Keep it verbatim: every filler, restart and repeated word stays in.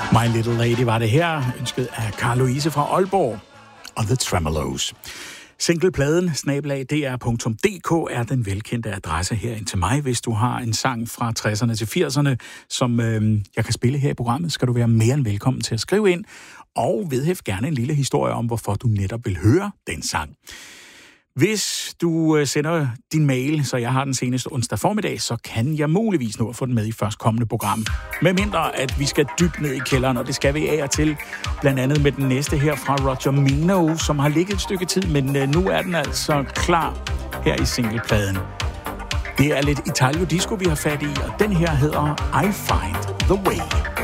My Little Lady var det her, ønsket af Carl Louise fra Aalborg og The Tremeloes. Singlepladen snabel-a d r punktum d k er den velkendte adresse her ind til mig. Hvis du har en sang fra tresserne til firserne, som øh, jeg kan spille her i programmet, skal du være mere end velkommen til at skrive ind, og vedhæft gerne en lille historie om, hvorfor du netop vil høre den sang. Hvis du sender din mail, så jeg har den seneste onsdag formiddag, så kan jeg muligvis nå at få den med i førstkommende program. Med mindre, at vi skal dybt ned i kælderen, og det skal vi af og til. Blandt andet med den næste her fra Roger Mino, som har ligget et stykke tid, men nu er den altså klar her i singlepladen. Det er lidt Italio Disco, vi har fat i, og den her hedder I Find the Way.